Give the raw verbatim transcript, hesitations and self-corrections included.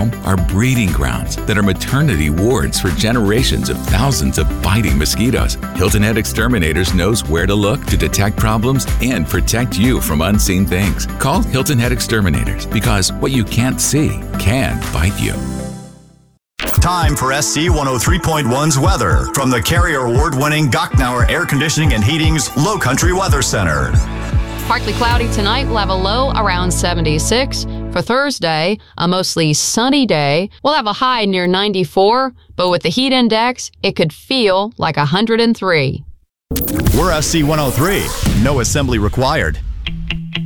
home are breeding grounds that are maternity wards for generations of thousands of biting mosquitoes. Hilton Head Exterminators knows where to look to detect problems and protect you from unseen things. Call Hilton Head Exterminators because what you can't see can bite you. Time for S C one oh three point one's weather from the Carrier Award-winning Gochnauer Air Conditioning and Heating's Low Country Weather Center. Partly cloudy tonight. We'll have a low around seventy-six. For Thursday, a mostly sunny day. We'll have a high near ninety-four, but with the heat index, it could feel like one hundred three. We're S C one oh three. No assembly required.